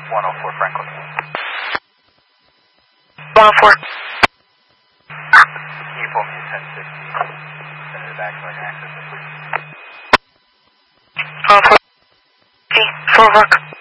104 Franklin. 104. Can you pull me a 1060? Send it back so I can access it, please. 104. 4 work.